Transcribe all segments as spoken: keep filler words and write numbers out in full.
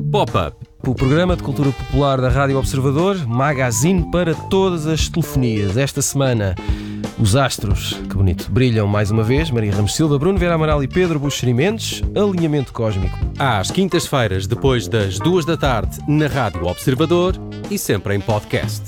Pop-Up, o programa de cultura popular da Rádio Observador, magazine para todas as telefonias. Esta semana, os astros, que bonito, brilham mais uma vez. Maria Ramos Silva, Bruno Vieira Amaral e Pedro Buxeri Mendes. Alinhamento cósmico. Às quintas-feiras, depois das duas da tarde, na Rádio Observador e sempre em podcast.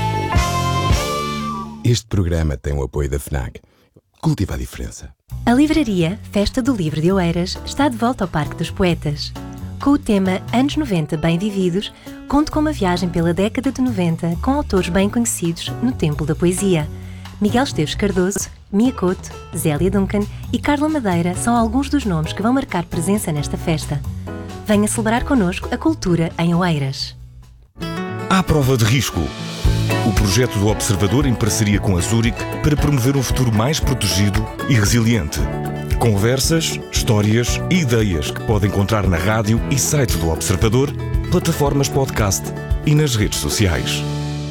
Este programa tem o apoio da F N A C. Cultiva a diferença. A livraria Festa do Livro de Oeiras está de volta ao Parque dos Poetas. Com o tema Anos noventa Bem Vividos, conto com uma viagem pela década de noventa com autores bem conhecidos no Templo da Poesia. Miguel Esteves Cardoso, Mia Couto, Zélia Duncan e Carla Madeira são alguns dos nomes que vão marcar presença nesta festa. Venha celebrar connosco a cultura em Oeiras. À prova de risco. O projeto do Observador em parceria com a Zurich para promover um futuro mais protegido e resiliente. Conversas, histórias e ideias que pode encontrar na rádio e site do Observador, plataformas podcast e nas redes sociais.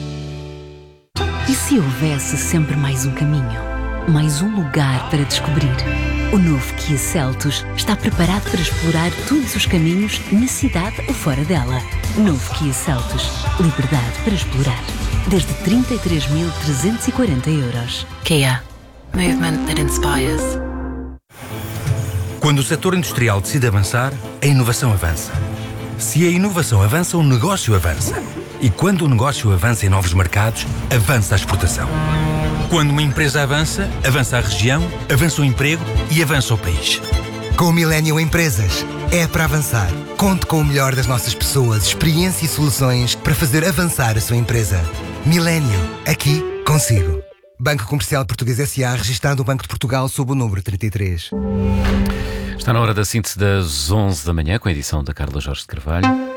E se houvesse sempre mais um caminho? Mais um lugar para descobrir? O novo Kia Seltos está preparado para explorar todos os caminhos na cidade ou fora dela. Novo Kia Seltos. Liberdade para explorar. Desde trinta e três mil trezentos e quarenta euros. Kia. Movement that inspires. Quando o setor industrial decide avançar, a inovação avança. Se a inovação avança, o negócio avança. E quando o negócio avança em novos mercados, avança a exportação. Quando uma empresa avança, avança a região, avança o emprego e avança o país. Com o Millennium Empresas, é para avançar. Conte com o melhor das nossas pessoas, experiência e soluções para fazer avançar a sua empresa. Millennium, aqui consigo. Banco Comercial Português S A, registado no Banco de Portugal sob o número trinta e três. Está na hora da síntese das onze da manhã, com a edição da Carla Jorge de Carvalho.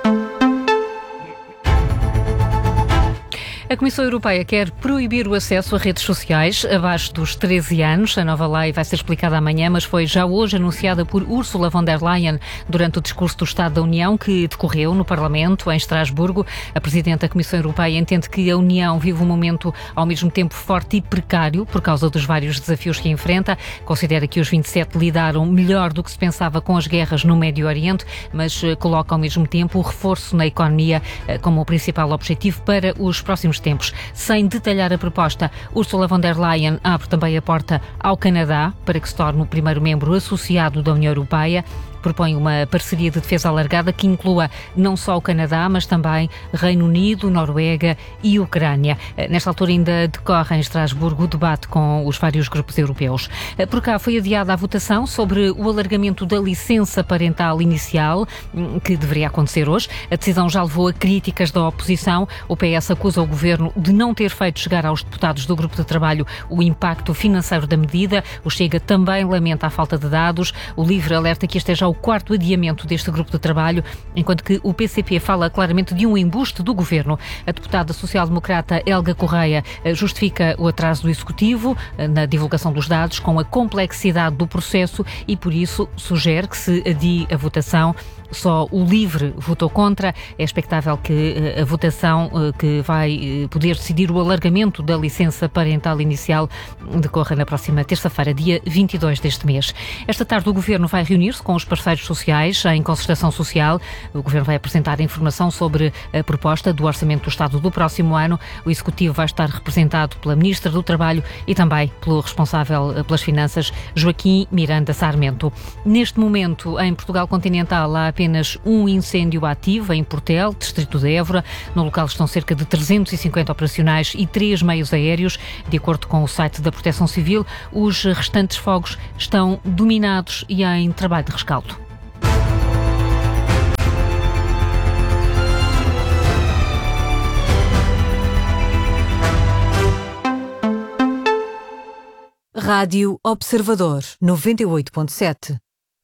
A Comissão Europeia quer proibir o acesso a redes sociais abaixo dos treze anos. A nova lei vai ser explicada amanhã, mas foi já hoje anunciada por Ursula von der Leyen durante o discurso do Estado da União que decorreu no Parlamento, em Estrasburgo. A Presidente da Comissão Europeia entende que a União vive um momento ao mesmo tempo forte e precário por causa dos vários desafios que enfrenta. Considera que os vinte e sete lidaram melhor do que se pensava com as guerras no Médio Oriente, mas coloca ao mesmo tempo o reforço na economia como o principal objetivo para os próximos tempos. Sem detalhar a proposta, Ursula von der Leyen abre também a porta ao Canadá para que se torne o primeiro membro associado da União Europeia. Propõe uma parceria de defesa alargada que inclua não só o Canadá, mas também Reino Unido, Noruega e Ucrânia. Nesta altura ainda decorre em Estrasburgo o debate com os vários grupos europeus. Por cá foi adiada a votação sobre o alargamento da licença parental inicial, que deveria acontecer hoje. A decisão já levou a críticas da oposição. O P S acusa o governo de não ter feito chegar aos deputados do grupo de trabalho o impacto financeiro da medida. O Chega também lamenta a falta de dados. O LIVRE alerta que este é já o quarto adiamento deste grupo de trabalho, enquanto que o P C P fala claramente de um embuste do governo. A deputada social-democrata Helga Correia justifica o atraso do Executivo na divulgação dos dados com a complexidade do processo e, por isso, sugere que se adie a votação. Só o LIVRE votou contra. É expectável que a votação que vai poder decidir o alargamento da licença parental inicial decorra na próxima terça-feira, dia vinte e dois deste mês. Esta tarde o Governo vai reunir-se com os parceiros sociais em concertação social. O Governo vai apresentar a informação sobre a proposta do Orçamento do Estado do próximo ano. O Executivo vai estar representado pela Ministra do Trabalho e também pelo responsável pelas Finanças, Joaquim Miranda Sarmento. Neste momento, em Portugal continental, há apenas um incêndio ativo em Portel, distrito de Évora. No local estão cerca de trezentos e cinquenta operacionais e três meios aéreos. De acordo com o site da Proteção Civil, os restantes fogos estão dominados e em trabalho de rescaldo. Rádio Observador, noventa e oito ponto sete.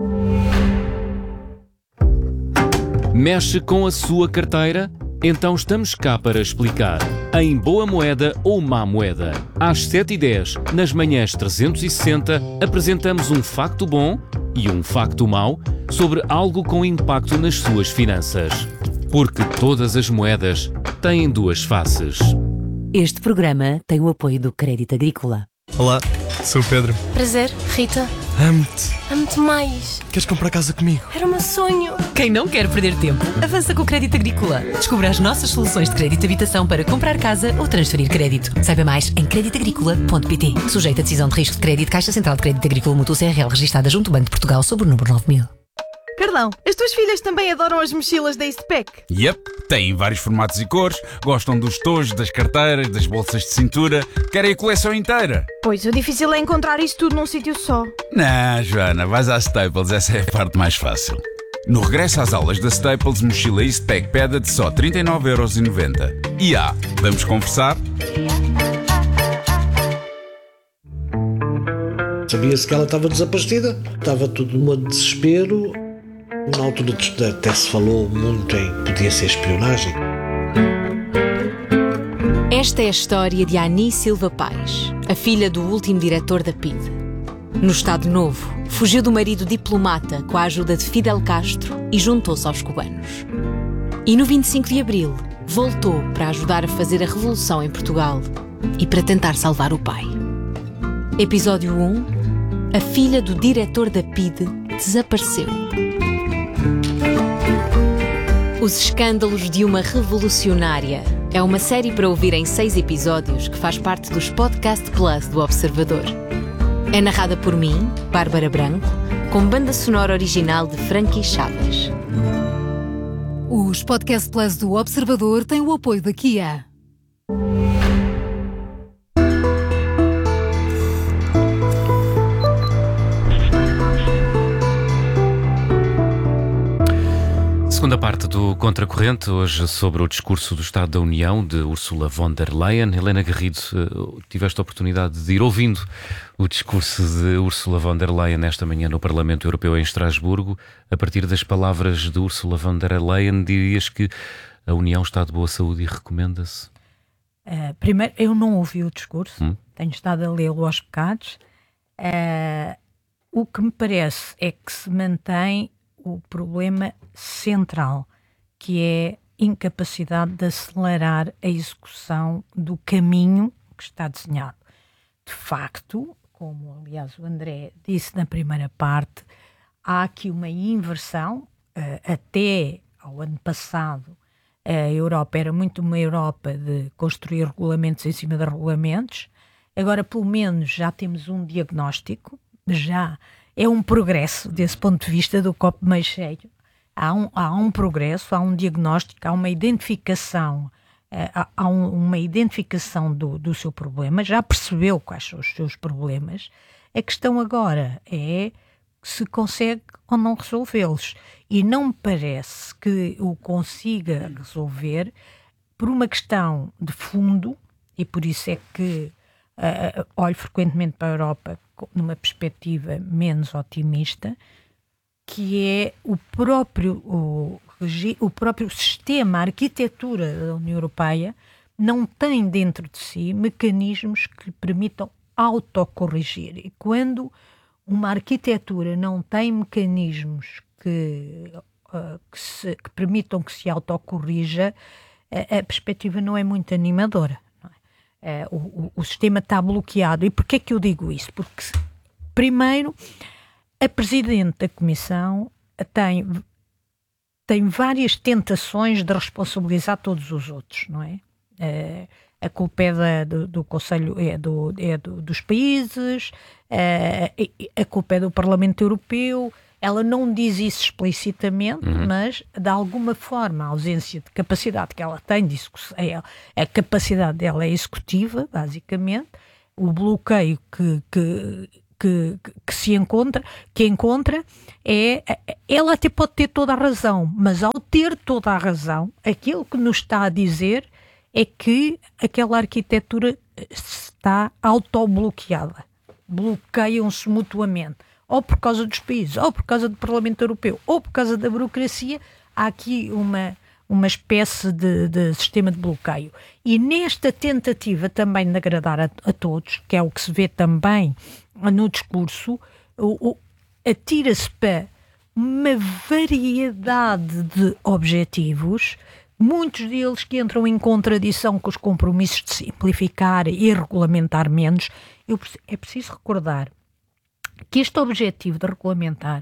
Mexe com a sua carteira? Então estamos cá para explicar. Em boa moeda ou má moeda. Às sete e dez, nas manhãs trezentos e sessenta, apresentamos um facto bom e um facto mau sobre algo com impacto nas suas finanças. Porque todas as moedas têm duas faces. Este programa tem o apoio do Crédito Agrícola. Olá, sou o Pedro. Prazer, Rita. Amo-te. Amo-te mais. Queres comprar casa comigo? Era o meu sonho. Quem não quer perder tempo, avança com o Crédito Agrícola. Descubra as nossas soluções de crédito de habitação para comprar casa ou transferir crédito. Saiba mais em crédito agrícola ponto pt. Sujeito a decisão de risco de crédito, Caixa Central de Crédito Agrícola Mútuo C R L, registada junto ao Banco de Portugal sob o número nove mil. Carlão, as tuas filhas também adoram as mochilas da Eastpak? Yep, têm vários formatos e cores, gostam dos tojos, das carteiras, das bolsas de cintura, querem a coleção inteira. Pois, o difícil é encontrar isso tudo num sítio só. Não, Joana, vais à Staples, essa é a parte mais fácil. No regresso às aulas da Staples, mochila Eastpak Peda de só trinta e nove euros e noventa. E ah, vamos conversar? Sabia-se que ela estava desaparecida, estava tudo num desespero. Na altura até se falou muito em podia ser espionagem. Esta é a história de Ani Silva Pais, a filha do último diretor da P I D. No Estado Novo, fugiu do marido diplomata com a ajuda de Fidel Castro e juntou-se aos cubanos. E no vinte e cinco de abril, voltou para ajudar a fazer a revolução em Portugal e para tentar salvar o pai. Episódio um. A filha do diretor da P I D desapareceu. Os Escândalos de uma Revolucionária é uma série para ouvir em seis episódios que faz parte dos Podcast Plus do Observador. É narrada por mim, Bárbara Branco, com banda sonora original de Frankie Chaves. Os Podcast Plus do Observador têm o apoio da Kia. Segunda parte do Contracorrente, hoje sobre o discurso do Estado da União de Ursula von der Leyen. Helena Garrido, tiveste a oportunidade de ir ouvindo o discurso de Ursula von der Leyen esta manhã no Parlamento Europeu em Estrasburgo. A partir das palavras de Ursula von der Leyen, dirias que a União está de boa saúde e recomenda-se? Uh, primeiro, eu não ouvi o discurso, hum? tenho estado a lê-lo aos bocados. Uh, o que me parece é que se mantém o problema central, que é incapacidade de acelerar a execução do caminho que está desenhado. De facto, como aliás o André disse na primeira parte, há aqui uma inversão. Uh, até ao ano passado a Europa era muito uma Europa de construir regulamentos em cima de regulamentos. Agora pelo menos já temos um diagnóstico, já é um progresso desse ponto de vista do copo meio cheio. Há um, há um progresso, há um diagnóstico, há uma identificação, há, há um, uma identificação do, do seu problema, já percebeu quais são os seus problemas. A questão agora é se consegue ou não resolvê-los. E não me parece que o consiga resolver por uma questão de fundo, e por isso é que uh, olho frequentemente para a Europa numa perspectiva menos otimista, que é o próprio, o, o próprio sistema, a arquitetura da União Europeia não tem dentro de si mecanismos que lhe permitam autocorrigir. E quando uma arquitetura não tem mecanismos que, uh, que, se, que permitam que se autocorrija, a, a perspectiva não é muito animadora. Uh, o, o sistema está bloqueado. E porquê é que eu digo isso? Porque, primeiro, a Presidente da Comissão tem, tem várias tentações de responsabilizar todos os outros, não é? Uh, a culpa é da, do, do Conselho, é, do, é do, dos países, uh, a culpa é do Parlamento Europeu. Ela não diz isso explicitamente, uhum. mas de alguma forma a ausência de capacidade que ela tem, de a capacidade dela é executiva, basicamente, o bloqueio que, que, que, que se encontra, que encontra é, ela até pode ter toda a razão, mas ao ter toda a razão, aquilo que nos está a dizer é que aquela arquitetura está autobloqueada, bloqueiam-se mutuamente. Ou por causa dos países, ou por causa do Parlamento Europeu, ou por causa da burocracia, há aqui uma, uma espécie de, de sistema de bloqueio. E nesta tentativa também de agradar a, a todos, que é o que se vê também no discurso, o, o, atira-se para uma variedade de objetivos, muitos deles que entram em contradição com os compromissos de simplificar e regulamentar menos. Eu, é preciso recordar que este objetivo de regulamentar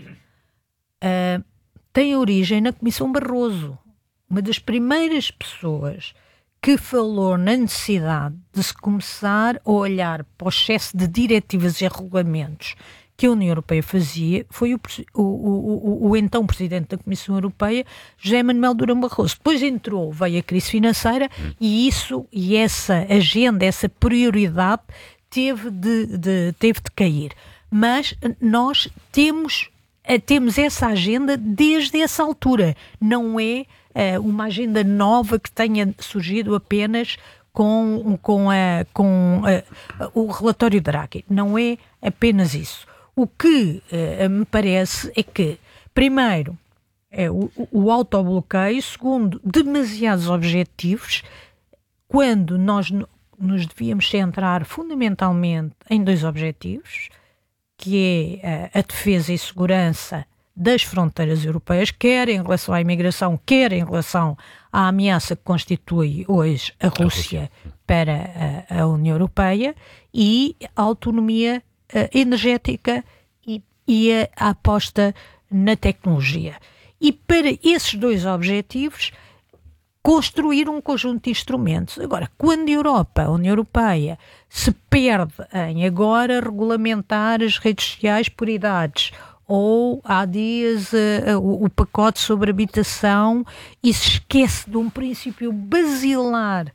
uh, tem origem na Comissão Barroso. Uma das primeiras pessoas que falou na necessidade de se começar a olhar para o excesso de diretivas e regulamentos que a União Europeia fazia foi o, o, o, o então Presidente da Comissão Europeia, José Manuel Durão Barroso. Depois entrou, veio a crise financeira e isso, e essa agenda, essa prioridade teve de, de, teve de cair. Mas nós temos, temos essa agenda desde essa altura. Não é uh, uma agenda nova que tenha surgido apenas com, com, a, com a, o relatório Draghi. Não é apenas isso. O que uh, me parece é que, primeiro, é o, o autobloqueio, segundo, demasiados objetivos, quando nós nos devíamos centrar fundamentalmente em dois objetivos, que é uh, a defesa e segurança das fronteiras europeias, quer em relação à imigração, quer em relação à ameaça que constitui hoje a Rússia, a Rússia. para a, a União Europeia, e a autonomia Uh, energética e, e a, a aposta na tecnologia. E para esses dois objetivos, construir um conjunto de instrumentos. Agora, quando a Europa, a União Europeia, se perde em agora regulamentar as redes sociais por idades, ou há dias uh, o, o pacote sobre habitação, e se esquece de um princípio basilar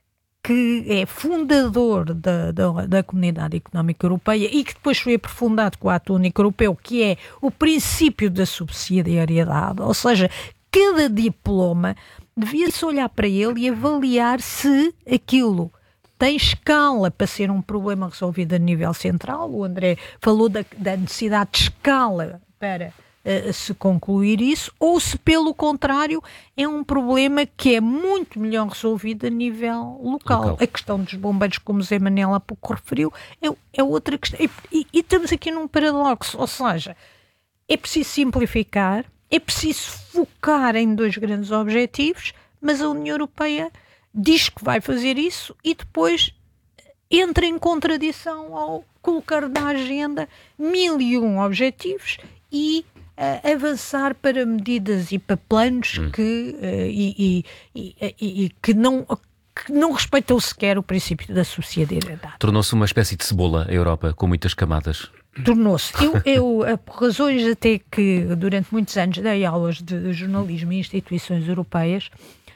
que é fundador da, da, da Comunidade Económica Europeia e que depois foi aprofundado com o Ato Único Europeu, que é o princípio da subsidiariedade, ou seja, cada diploma devia-se olhar para ele e avaliar se aquilo tem escala para ser um problema resolvido a nível central. O André falou da, da necessidade de escala para uh, se concluir isso, ou se, pelo contrário, é um problema que é muito melhor resolvido a nível local. local. A questão dos bombeiros, como Zé Manel há pouco referiu, é, é outra questão. E, e, e estamos aqui num paradoxo, ou seja, é preciso simplificar, é preciso focar em dois grandes objetivos, mas a União Europeia diz que vai fazer isso e depois entra em contradição ao colocar na agenda mil e um objetivos e uh, avançar para medidas e para planos hum. que, uh, e, e, e, e que, não, que não respeitam sequer o princípio da subsidiariedade. Tornou-se uma espécie de cebola a Europa, com muitas camadas. Tornou-se. Eu, eu, por razões até que durante muitos anos dei aulas de jornalismo em instituições europeias,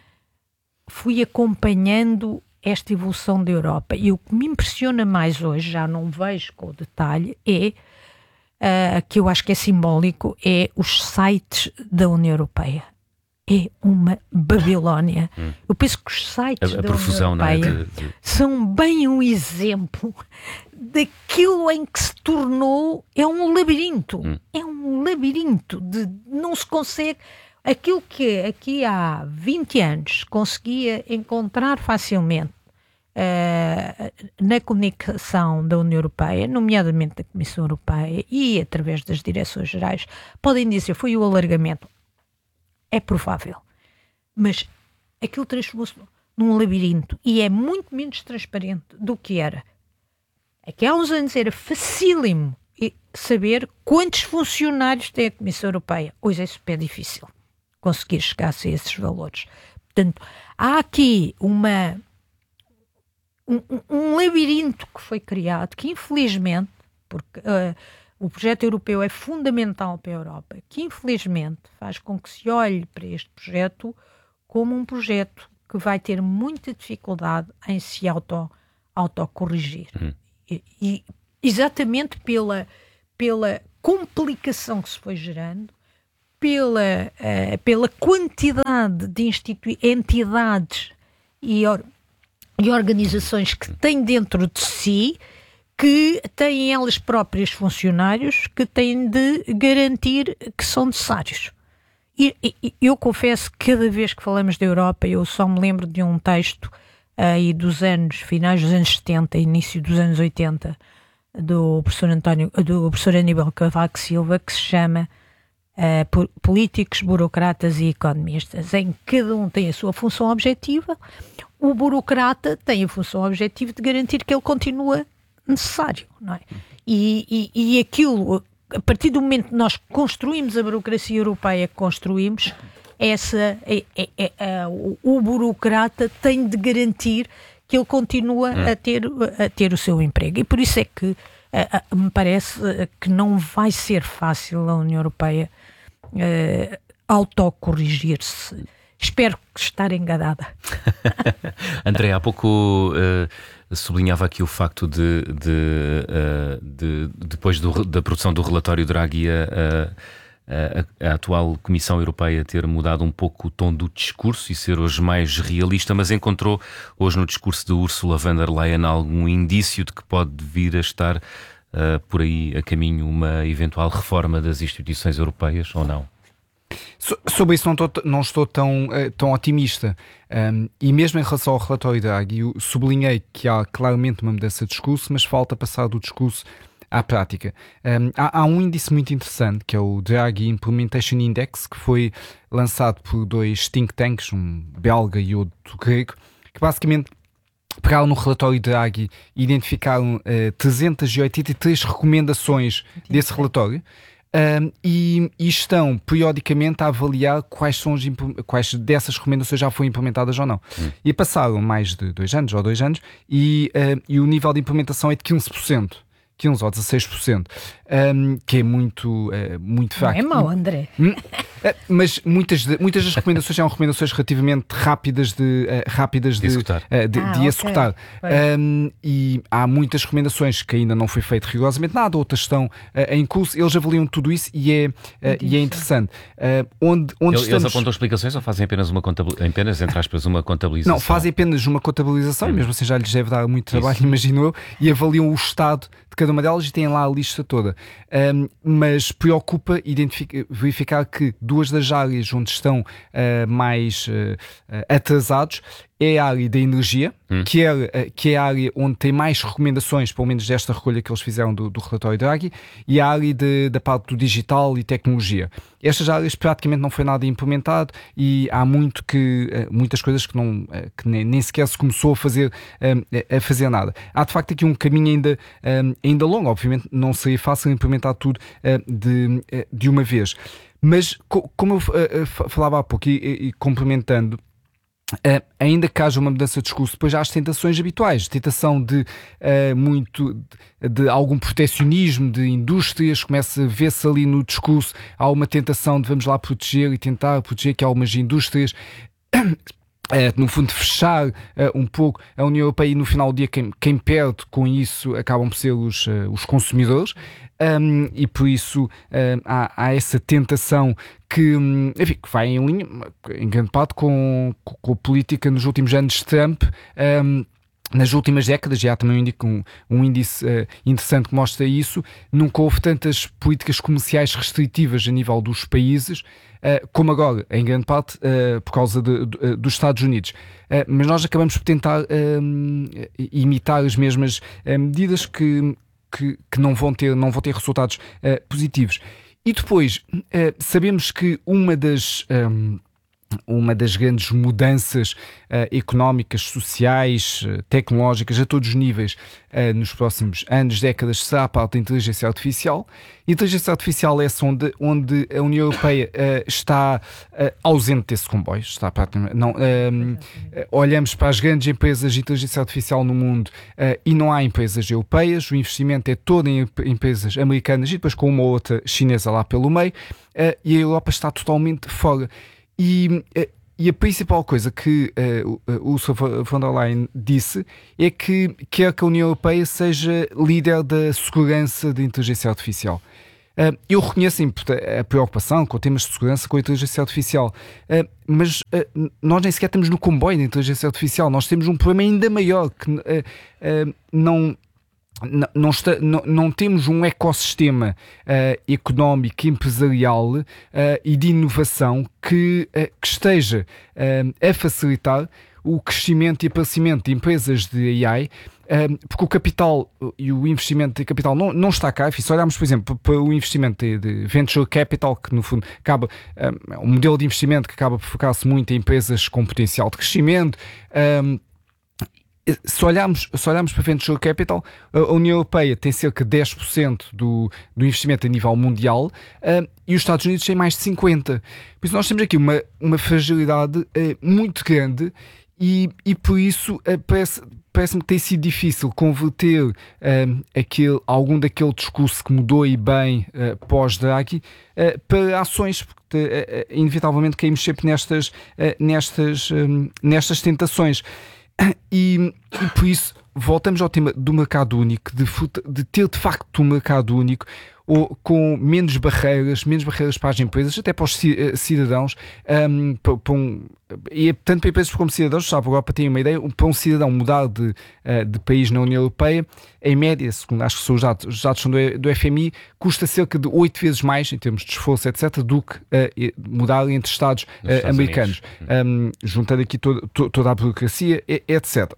fui acompanhando esta evolução da Europa, e o que me impressiona mais hoje, já não vejo com o detalhe, é, uh, que eu acho que é simbólico, é os sites da União Europeia. É uma Babilónia. Hum. Eu penso que os sites a, a da União Europeia, não é? de, de... são bem um exemplo daquilo em que se tornou, é um labirinto. Hum. É um labirinto, de não se consegue... Aquilo que aqui há vinte anos conseguia encontrar facilmente uh, na comunicação da União Europeia, nomeadamente da Comissão Europeia e através das direções gerais, podem dizer foi o alargamento. É provável. Mas aquilo transformou-se num labirinto e é muito menos transparente do que era. Aqui há uns anos era facílimo saber quantos funcionários tem a Comissão Europeia. Hoje é super difícil conseguir chegar a esses valores. Portanto, há aqui uma, um, um labirinto que foi criado, que infelizmente, porque uh, o projeto europeu é fundamental para a Europa, que infelizmente faz com que se olhe para este projeto como um projeto que vai ter muita dificuldade em se auto, autocorrigir. Hum. E, e exatamente pela, pela complicação que se foi gerando, Pela, uh, pela quantidade de institui- entidades e, or- e organizações que têm dentro de si, que têm elas próprias funcionários que têm de garantir que são necessários. E, e eu confesso que cada vez que falamos da Europa, eu só me lembro de um texto aí dos anos, finais dos anos setenta, início dos anos oitenta, do professor, António, do professor Aníbal Cavaco Silva, que se chama Uh, políticos, burocratas e economistas, em que cada um tem a sua função objetiva. O burocrata tem a função objetiva de garantir que ele continua necessário, não é? e, e, e aquilo, a partir do momento que nós construímos a burocracia europeia que construímos, essa, é, é, é, é, o, o burocrata tem de garantir que ele continua hum. a, ter, a ter o seu emprego. E por isso é que a, a, me parece que não vai ser fácil a União Europeia uh, autocorrigir-se. Espero estar enganada. André, há pouco uh, sublinhava aqui o facto de, de, uh, de depois do, da produção do relatório Draghi, uh, a, a atual Comissão Europeia ter mudado um pouco o tom do discurso e ser hoje mais realista, mas encontrou hoje no discurso de Ursula von der Leyen algum indício de que pode vir a estar uh, por aí a caminho uma eventual reforma das instituições europeias, ou não? So, sobre isso não estou, não estou tão, uh, tão otimista, um, e mesmo em relação ao relatório Draghi, eu sublinhei que há claramente uma mudança de discurso, mas falta passar do discurso à prática. Um, há, há um índice muito interessante que é o Draghi Implementation Index, que foi lançado por dois think tanks, um belga e outro grego, que basicamente pegaram no relatório Draghi e identificaram uh, trezentas e oitenta e três recomendações desse relatório. Um, e, e estão periodicamente a avaliar quais, são os, quais dessas recomendações já foram implementadas ou não. Hum. E passaram mais de dois anos ou dois anos e, uh, e o nível de implementação é de quinze por cento. quinze ou dezasseis por cento, um, que é muito, uh, muito fraco. Não é mau, André. Hum, uh, mas muitas, de, muitas das recomendações são recomendações relativamente rápidas de, uh, rápidas de, de executar. Uh, de, ah, de okay. executar. Um, e há muitas recomendações que ainda não foi feito rigorosamente nada, outras estão uh, em curso. Eles avaliam tudo isso e é, uh, e é interessante. Uh, onde, onde eles, estamos... eles apontam explicações ou fazem apenas uma contabilização? Apenas, entre aspas, uma contabilização? Não, fazem apenas uma contabilização, hum. mesmo assim já lhes deve dar muito trabalho, isso. imagino eu, e avaliam o estado de cada uma delas e têm lá a lista toda. Um, mas preocupa verificar que duas das áreas onde estão uh, mais uh, atrasados é a área da energia, hum. que, é, que é a área onde tem mais recomendações, pelo menos desta recolha que eles fizeram do, do relatório Draghi, e a área de, da parte do digital e tecnologia. Estas áreas praticamente não foi nada implementado e há muito que, muitas coisas que, não, que nem, nem sequer se começou a fazer, a fazer nada. Há de facto aqui um caminho ainda, ainda longo, obviamente não seria fácil implementar tudo de, de uma vez. Mas como eu falava há pouco e, e complementando, Uh, ainda que haja uma mudança de discurso, depois há as tentações habituais, tentação de uh, muito de, de algum proteccionismo de indústrias, começa a ver-se ali no discurso, há uma tentação de vamos lá proteger e tentar proteger que algumas indústrias, uh, no fundo fechar uh, um pouco a União Europeia, e no final do dia quem, quem perde com isso acabam por ser os, uh, os consumidores. Um, e por isso um, há, há essa tentação que, enfim, que vai em linha, em grande parte, com, com a política nos últimos anos de Trump. Um, nas últimas décadas, já há também um, um índice uh, interessante que mostra isso, nunca houve tantas políticas comerciais restritivas a nível dos países uh, como agora, em grande parte uh, por causa de, de, uh, dos Estados Unidos. Uh, mas nós acabamos por tentar uh, imitar as mesmas uh, medidas que Que, que não vão ter, não vão ter resultados uh, positivos. E depois, uh, sabemos que uma das, um, uma das grandes mudanças uh, económicas, sociais, uh, tecnológicas, a todos os níveis, uh, nos próximos anos, décadas, será a parte da inteligência artificial. A inteligência artificial é essa onde, onde a União Europeia uh, está uh, ausente desse comboio. Está praticamente, não, um, uh, olhamos para as grandes empresas de inteligência artificial no mundo uh, e não há empresas europeias, o investimento é todo em empresas americanas e depois com uma ou outra chinesa lá pelo meio, uh, e a Europa está totalmente fora. E, uh, e a principal coisa que uh, Ursula von der Leyen disse é que quer que a União Europeia seja líder da segurança da inteligência artificial. Uh, eu reconheço a preocupação com temas de segurança com a inteligência artificial, uh, mas uh, nós nem sequer estamos no comboio da inteligência artificial. Nós temos um problema ainda maior, que uh, uh, não... Não, não, está, não, não temos um ecossistema uh, económico, empresarial uh, e de inovação que, uh, que esteja uh, a facilitar o crescimento e aparecimento de empresas de A I, uh, porque o capital e o investimento de capital não, não está cá. Se olharmos, por exemplo, para o investimento de, de venture capital, que no fundo acaba, um, um modelo de investimento que acaba por focar-se muito em empresas com potencial de crescimento, um, Se olharmos, se olharmos para Venture Capital, a União Europeia tem cerca de dez por cento do, do investimento a nível mundial uh, e os Estados Unidos têm mais de cinquenta por cento. Por isso nós temos aqui uma, uma fragilidade uh, muito grande e, e por isso uh, parece, parece-me que tem sido difícil converter uh, aquele, algum daquele discurso que mudou e bem uh, pós-Draghi uh, para ações, porque uh, uh, inevitavelmente caímos sempre nestas, uh, nestas, um, nestas tentações. E, e por isso voltamos ao tema do mercado único, de, de ter de facto um mercado único ou, com menos barreiras, menos barreiras para as empresas, até para os cidadãos, um, para, para um, e tanto para empresas como cidadãos, sabe, agora para terem uma ideia, para um cidadão mudar de, de país na União Europeia, em média, segundo acho que são os dados, os dados são do, do F M I, custa cerca de oito vezes mais, em termos de esforço, etcétera, do que uh, mudar entre Estados, uh, Estados americanos, um, juntando aqui todo, to, toda a burocracia, etcétera.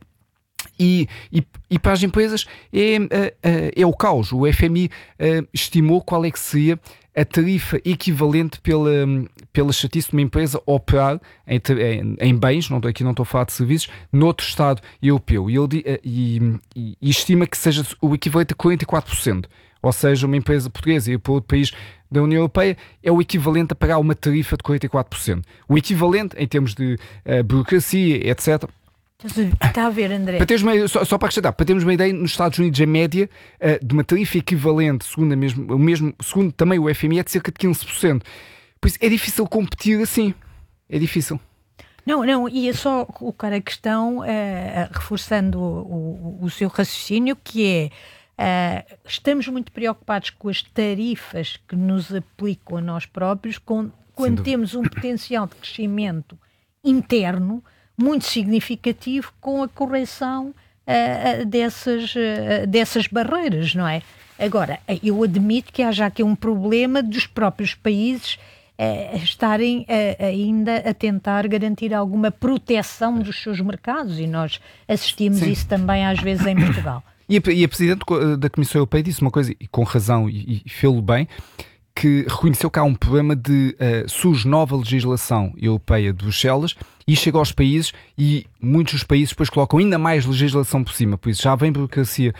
E, e, e para as empresas é, é, é o caos. O F M I é, estimou qual é que seria a tarifa equivalente pela, pela chatice de uma empresa operar em, em, em bens, não, aqui não estou a falar de serviços, noutro Estado europeu. E, ele, e, e, e estima que seja o equivalente a quarenta e quatro por cento. Ou seja, uma empresa portuguesa e para outro país da União Europeia é o equivalente a pagar uma tarifa de quarenta e quatro por cento. O equivalente em termos de uh, burocracia, etcétera. Está a ver, André? Para termos uma, só, só para acrescentar, para termos uma ideia, nos Estados Unidos a média uh, de uma tarifa equivalente, segundo, a mesmo, o mesmo, segundo também o F M I, é de cerca de quinze por cento. Por isso é difícil competir assim. É difícil. Não, não, e é só colocar a questão, uh, reforçando o, o, o seu raciocínio, que é, uh, estamos muito preocupados com as tarifas que nos aplicam a nós próprios, com, quando temos um potencial de crescimento interno muito significativo com a correção uh, dessas, uh, dessas barreiras, não é? Agora, eu admito que haja aqui um problema dos próprios países uh, estarem uh, ainda a tentar garantir alguma proteção dos seus mercados, e nós assistimos Sim. isso também às vezes em Portugal. E a, e a Presidente da Comissão Europeia disse uma coisa, e com razão, e, e fê-lo bem, que reconheceu que há um problema de uh, surge nova legislação europeia de Bruxelas e chega aos países e muitos dos países depois colocam ainda mais legislação por cima, por isso já vem burocracia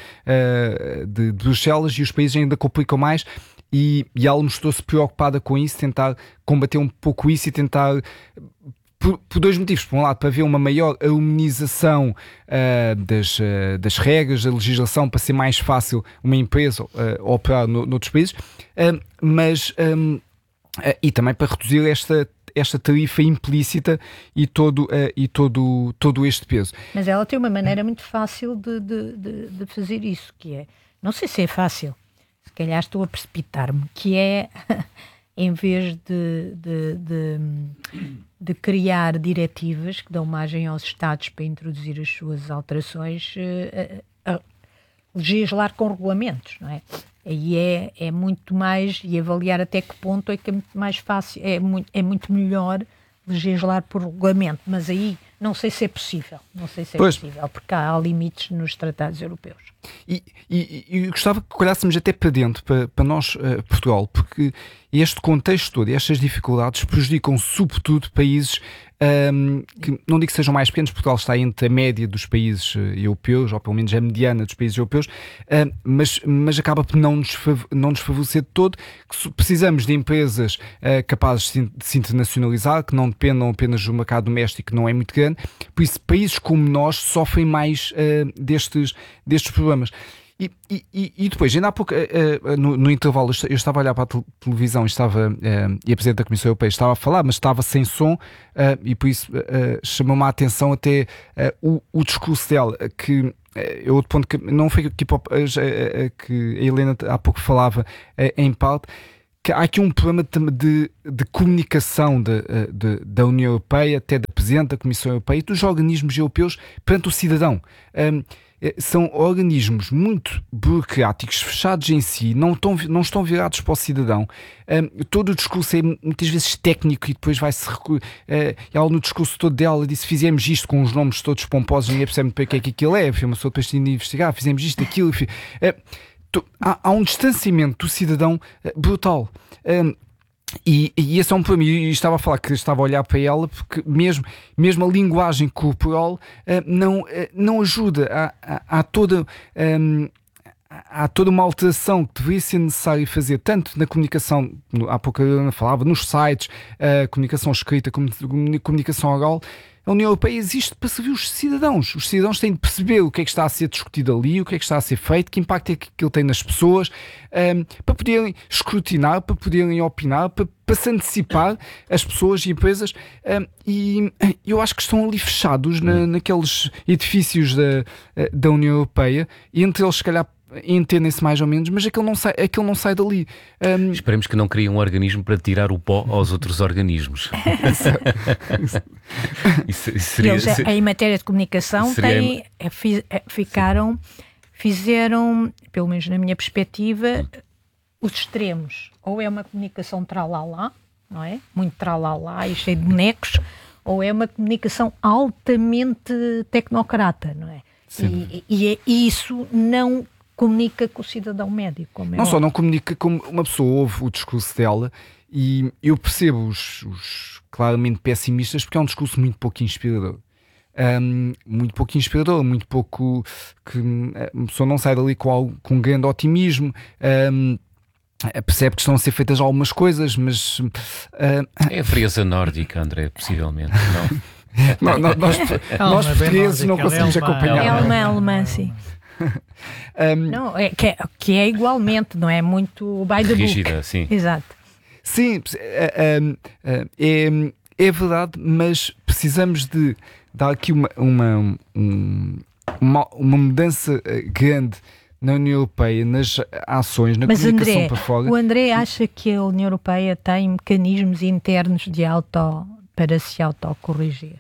uh, de, de Bruxelas e os países ainda complicam mais e, e ela mostrou-se preocupada com isso, tentar combater um pouco isso e tentar... Por, por dois motivos. Por um lado, para haver uma maior harmonização uh, das, uh, das regras, da legislação, para ser mais fácil uma empresa uh, operar no, noutros países, uh, mas um, uh, e também para reduzir esta, esta tarifa implícita e, todo, uh, e todo, todo este peso. Mas ela tem uma maneira muito fácil de, de, de, de fazer isso, que é, não sei se é fácil, se calhar estou a precipitar-me, que é... em vez de, de, de, de criar diretivas que dão margem aos Estados para introduzir as suas alterações, a, a legislar com regulamentos, não é? Aí é, é muito mais, e avaliar até que ponto é que é muito mais fácil, é muito, é muito melhor legislar por regulamento, mas aí não sei se é possível, não sei se é pois. possível, porque há, há limites nos tratados europeus. E, e, e gostava que olhássemos até para dentro, para, para nós, uh, Portugal, porque este contexto todo e estas dificuldades prejudicam sobretudo países um, que, não digo que sejam mais pequenos, Portugal está entre a média dos países uh, europeus, ou pelo menos a mediana dos países europeus, uh, mas, mas acaba por não nos, não nos favorecer de todo, que precisamos de empresas uh, capazes de se internacionalizar, que não dependam apenas do mercado doméstico, que não é muito grande, por isso países como nós sofrem mais uh, destes, destes problemas. E, e, e depois, ainda há pouco, uh, uh, no, no intervalo, eu estava a olhar para a televisão e, estava, uh, e a Presidente da Comissão Europeia estava a falar, mas estava sem som, uh, e por isso uh, chamou-me a atenção até uh, o, o discurso dela, que é outro ponto que não foi que, que a Helena há pouco falava uh, em parte, que há aqui um problema de, de comunicação de, de, da União Europeia, até da Presidente da Comissão Europeia e dos organismos europeus perante o cidadão. Um, são organismos muito burocráticos, fechados em si, não estão, não estão virados para o cidadão. Um, todo o discurso é muitas vezes técnico e depois vai-se... Uh, ela no discurso todo dela disse, fizemos isto com os nomes todos pomposos, ninguém percebe muito bem o que é que aquilo é, foi uma pessoa depois de investigar, fizemos isto, aquilo... Uh, Há, há um distanciamento do cidadão uh, brutal. Um, E, e esse é um problema, e estava a falar que estava a olhar para ela porque mesmo, mesmo a linguagem corporal uh, não, uh, não ajuda, há, há, há toda um, há toda uma alteração que deveria ser necessário fazer, tanto na comunicação, há pouco eu falava, nos sites, uh, comunicação escrita, comunicação oral. A União Europeia existe para servir os cidadãos. Os cidadãos têm de perceber o que é que está a ser discutido ali, o que é que está a ser feito, que impacto é que ele tem nas pessoas, um, para poderem escrutinar, para poderem opinar, para, para se antecipar as pessoas e empresas. Um, e eu acho que estão ali fechados na, naqueles edifícios da, da União Europeia, e entre eles, se calhar, entendem-se mais ou menos, mas aquilo não sai, aquilo não sai dali. Um... Esperemos que não criem um organismo para tirar o pó aos outros organismos. isso, isso seria, Eles, seria... em matéria de comunicação, seria... têm, fiz, ficaram, fizeram, pelo menos na minha perspectiva, os extremos. Ou é uma comunicação tralalá, não é? Muito tralalá e cheio de bonecos, ou é uma comunicação altamente tecnocrata, não é? E, e, e isso não comunica com o cidadão médio. Como é não óbvio. Só não comunica, como uma pessoa ouve o discurso dela, e eu percebo os, os claramente pessimistas, porque é um discurso muito pouco inspirador. Um, muito pouco inspirador, muito pouco que a pessoa não sai dali com, algo, com um grande otimismo. Um, percebe que estão a ser feitas algumas coisas, mas uh, é a frieza nórdica, André, possivelmente, não? não? não, nós nós portugueses não conseguimos acompanhar. É alemã, alemã, sim. um, não, é, que, é, que é igualmente, não é muito by the rígida, book. Sim. Exato. Sim, é, é, é verdade, mas precisamos de dar aqui uma, uma, uma, uma mudança grande na União Europeia, nas ações, na mas comunicação André, para fora. O André acha que a União Europeia tem mecanismos internos de auto, para se autocorrigir?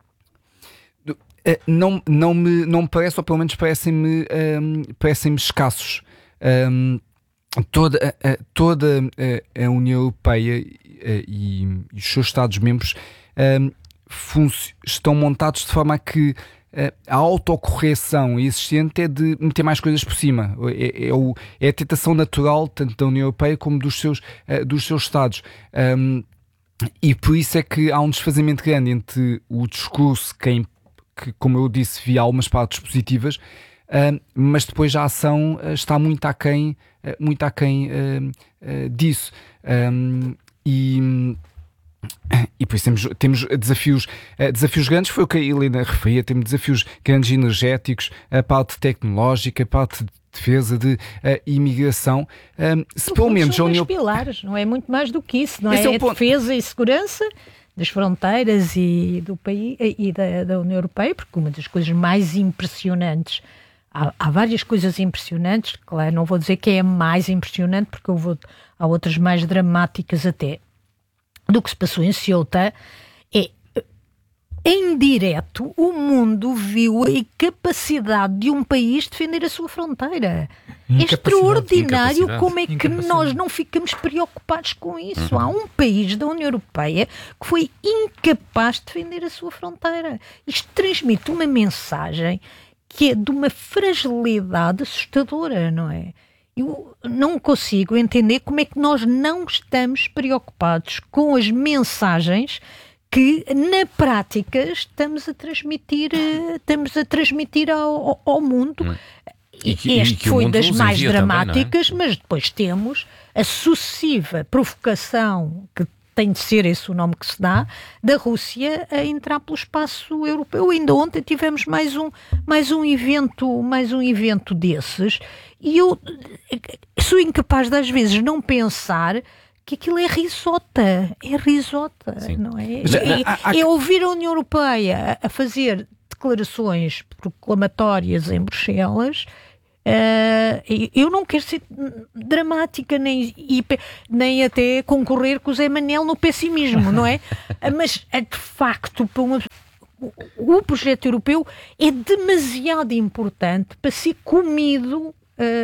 Uh, não, não, me, não me parece, ou pelo menos parecem-me, um, parecem-me escassos. Um, toda uh, toda uh, a União Europeia uh, e, e os seus Estados-membros um, estão montados de forma a que uh, a autocorreção existente é de meter mais coisas por cima. É, é, o, é a tentação natural, tanto da União Europeia como dos seus, uh, dos seus Estados. Um, e por isso é que há um desfazamento grande entre o discurso, quem que, como eu disse, via algumas partes positivas, uh, mas depois a ação uh, está muito aquém, uh, muito aquém uh, uh, disso. Um, e, e depois temos, temos desafios, uh, desafios grandes, foi o que a Helena referia, temos desafios grandes energéticos, a parte tecnológica, a parte de defesa, de uh, imigração. Um, se pelo menos são a União... pilares, não é muito mais do que isso, não é? Esse é o é ponto. Defesa e segurança das fronteiras e do país e da, da União Europeia, porque uma das coisas mais impressionantes, há, há várias coisas impressionantes, claro, não vou dizer que é a mais impressionante, porque eu vou, há outras mais dramáticas até, do que se passou em Ceuta, é, em direto, o mundo viu a incapacidade de um país defender a sua fronteira. É extraordinário como é que nós não ficamos preocupados com isso. Uhum. Há um país da União Europeia que foi incapaz de defender a sua fronteira. Isto transmite uma mensagem que é de uma fragilidade assustadora, não é? Eu não consigo entender como é que nós não estamos preocupados com as mensagens que na prática estamos a transmitir, estamos a transmitir ao, ao mundo. Hum. E que, este e que foi das mais dramáticas, também, é? Mas depois temos a sucessiva provocação, que tem de ser esse o nome que se dá, da Rússia a entrar pelo espaço europeu. Ainda ontem tivemos mais um, mais um evento, mais um evento desses, e eu sou incapaz de às vezes não pensar que aquilo é risota, é risota, Sim. não é? Mas, é, há, há... é ouvir a União Europeia a fazer declarações proclamatórias em Bruxelas. Uh, eu não quero ser dramática nem, nem até concorrer com o Zé Manel no pessimismo, não é? Mas de facto para uma, o projeto europeu é demasiado importante para ser comido,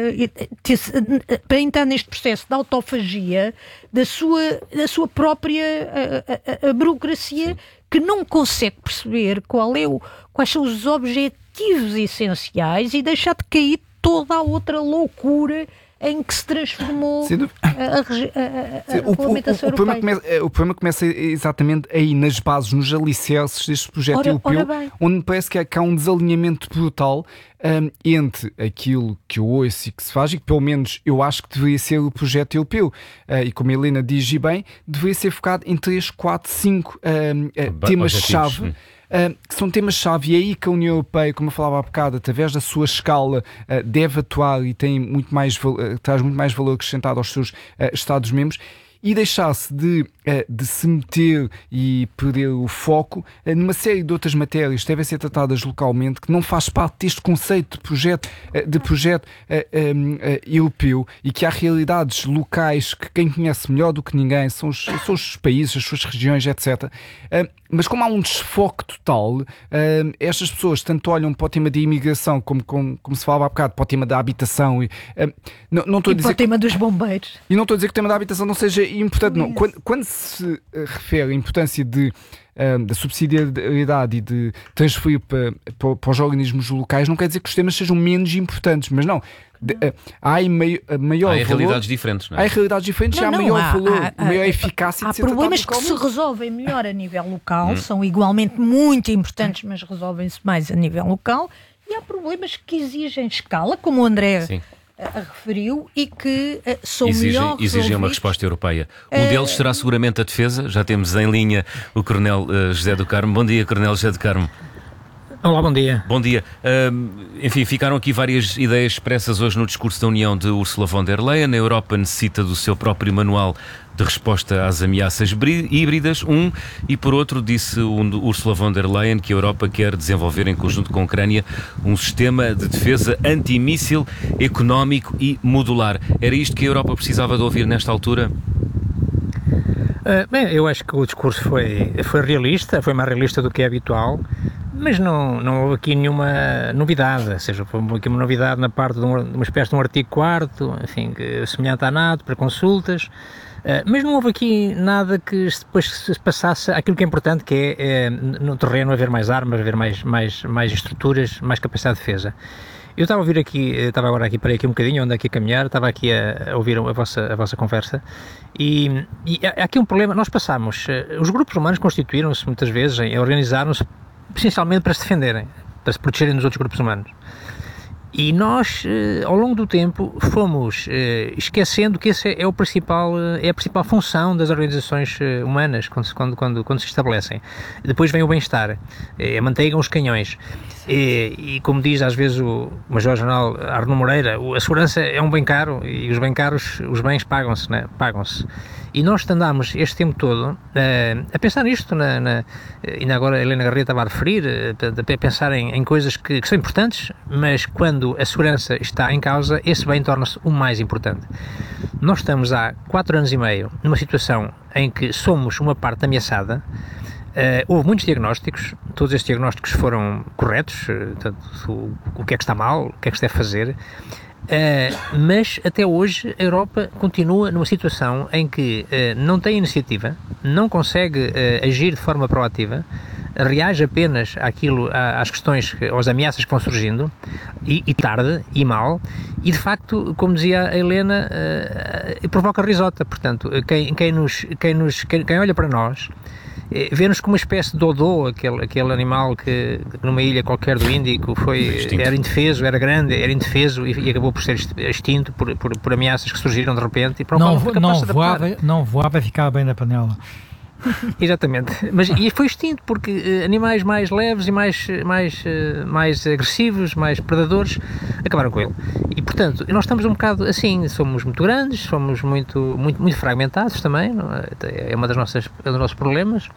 uh, para entrar neste processo de autofagia da sua, da sua própria a, a, a burocracia. Sim. Que não consegue perceber qual é o, quais são os objetivos essenciais e deixar de cair toda a outra loucura em que se transformou a, a, a, a, a o, regulamentação o, o, o, europeia. problema começa, o problema começa exatamente aí nas bases, nos alicerces deste projeto Ora, europeu, ora bem. onde me parece que há, que há um desalinhamento brutal um, entre aquilo que eu ouço e que se faz, e que pelo menos eu acho que deveria ser o projeto europeu. Uh, e como a Helena diz bem, deveria ser focado em três, quatro, cinco um, uh, temas-chave. Uh, que são temas-chave, e é aí que a União Europeia, como eu falava há bocado, através da sua escala, uh, deve atuar e tem muito mais, uh, traz muito mais valor acrescentado aos seus uh, Estados-membros, e deixar-se de, uh, de se meter e perder o foco uh, numa série de outras matérias que devem ser tratadas localmente, que não faz parte deste conceito de projeto, uh, de projeto uh, um, uh, europeu, e que há realidades locais que quem conhece melhor do que ninguém são os, são os países, as suas regiões, etcétera. Uh, Mas como há um desfoque total, uh, estas pessoas tanto olham para o tema da imigração, como, como, como se falava há bocado, para o tema da habitação, e, uh, não, não estou e a dizer para o tema que, dos bombeiros. E não estou a dizer que o tema da habitação não seja importante, não. Quando, quando se uh, refere à importância de, uh, da subsidiariedade e de transferir para, para, para os organismos locais, não quer dizer que os temas sejam menos importantes, mas não. De, uh, há maior, maior há valor, realidades diferentes, não é? Há realidades diferentes, não, há não, maior há, valor, há, há, maior há, eficácia há de ser problemas tratado que se localmente. resolvem melhor a nível local, Hum. são igualmente muito importantes, mas resolvem-se mais a nível local, e há problemas que exigem escala, como o André Sim. a, a referiu, e que uh, são Exigem, melhor exigem uma resolvidos. resposta europeia. Um Eh, deles será seguramente a defesa. Já temos em linha o Coronel uh, José do Carmo. Bom dia, Coronel José do Carmo. Olá, bom dia. Bom dia. Um, enfim, ficaram aqui várias ideias expressas hoje no discurso da União de Ursula von der Leyen. A Europa necessita do seu próprio manual de resposta às ameaças híbridas, um, e por outro disse Ursula von der Leyen que a Europa quer desenvolver em conjunto com a Ucrânia um sistema de defesa antimíssil, económico e modular. Era isto que a Europa precisava de ouvir nesta altura? Uh, bem, eu acho que o discurso foi, foi realista, foi mais realista do que é habitual, mas não, não houve aqui nenhuma novidade, ou seja, foi aqui uma novidade na parte de, um, de uma espécie de um artigo quarto, enfim, que, semelhante à NATO, para consultas, uh, mas não houve aqui nada que depois se passasse aquilo que é importante, que é, é no terreno haver mais armas, haver mais, mais, mais estruturas, mais capacidade de defesa. Eu estava a ouvir aqui, estava agora aqui, parei aqui um bocadinho, ando aqui a caminhar, estava aqui a, a ouvir a vossa, a vossa conversa, e, e há aqui um problema. Nós passamos, os grupos humanos constituíram-se muitas vezes, organizaram-se essencialmente para se defenderem, para se protegerem dos outros grupos humanos. E nós, ao longo do tempo, fomos esquecendo que essa é, o principal, é a principal função das organizações humanas quando, quando, quando, quando se estabelecem. Depois vem o bem-estar, é, mantenham os canhões. E, e como diz às vezes o Major-General Arno Moreira, a segurança é um bem caro e os bem caros, os bens pagam-se, né? Pagam-se. E nós andamos este tempo todo uh, a pensar nisto, na, na, ainda agora a Helena Garria estava a referir, uh, a pensar em, em coisas que, que são importantes, mas quando a segurança está em causa, esse bem torna-se o mais importante. Nós estamos há quatro anos e meio numa situação em que somos uma parte ameaçada. Uh, houve muitos diagnósticos, todos estes diagnósticos foram corretos, uh, portanto, o, o que é que está mal, o que é que se deve fazer, uh, mas até hoje a Europa continua numa situação em que uh, não tem iniciativa, não consegue uh, agir de forma proativa, reage apenas àquilo, às questões, às ameaças que vão surgindo, e, e tarde, e mal, e de facto, como dizia a Helena, uh, provoca risota. Portanto, quem, quem, nos, quem, nos, quem, quem olha para nós vê-nos como uma espécie de dodô, aquele, aquele animal que numa ilha qualquer do Índico foi, era indefeso, era grande, era indefeso e, e acabou por ser extinto por, por, por ameaças que surgiram de repente e para o não, qual não, voava, não voava e ficava bem na panela. Exatamente, mas e foi extinto porque uh, animais mais leves e mais, mais, uh, mais agressivos, mais predadores acabaram com ele. E portanto, nós estamos um bocado assim, somos muito grandes, somos muito, muito, muito fragmentados também, não é? É uma das nossas, é um dos nossos problemas.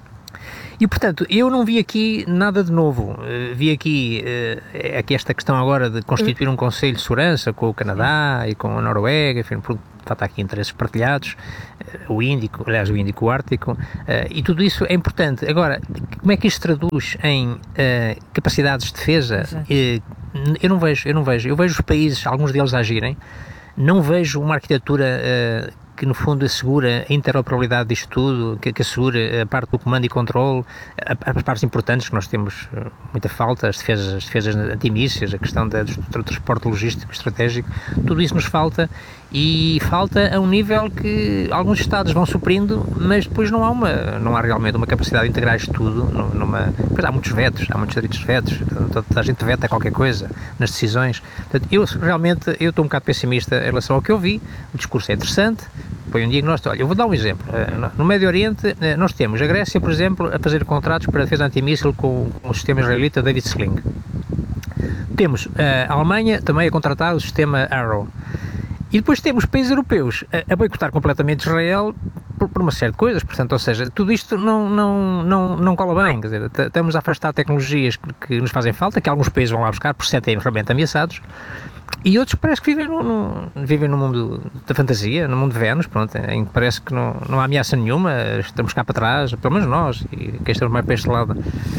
E portanto, eu não vi aqui nada de novo. Uh, vi aqui, uh, aqui esta questão agora de constituir um Conselho de Segurança com o Canadá e com a Noruega, enfim, porque de facto há aqui interesses partilhados, uh, o Índico, aliás o Índico, o Ártico, uh, e tudo isso é importante. Agora, como é que isto se traduz em uh, capacidades de defesa? Uh, eu não vejo, eu não vejo. Eu vejo os países, alguns deles a agirem, não vejo uma arquitetura uh, que no fundo assegura a interoperabilidade disto tudo, que, que assegura a parte do comando e controle, as partes importantes que nós temos muita falta, as defesas, as defesas antimísseis, a questão da, do, do transporte logístico estratégico, tudo isso nos falta, e falta a um nível que alguns Estados vão suprindo, mas depois não há, uma, não há realmente uma capacidade de integrar isto tudo numa... Pois há muitos vetos, há muitos direitos de vetos, toda a gente veta qualquer coisa nas decisões. Portanto, eu realmente eu estou um bocado pessimista em relação ao que eu vi. O discurso é interessante, põe um diagnóstico. Olha, eu vou dar um exemplo. No Médio Oriente, nós temos a Grécia, por exemplo, a fazer contratos para a defesa antimíssil com, com o sistema israelita David Sling. Temos a Alemanha também a contratar o sistema Arrow. E depois temos países europeus a, a boicotar completamente Israel por, por uma série de coisas, portanto, ou seja, tudo isto não, não, não, não cola bem, quer dizer, estamos a afastar tecnologias que, que nos fazem falta, que alguns países vão lá buscar por sentem realmente ameaçados, e outros parece que vivem no, no, vivem no mundo da fantasia, no mundo de Vênus, pronto, em que parece que não, não há ameaça nenhuma, estamos cá para trás, pelo menos nós, e quem estamos mais para este lado.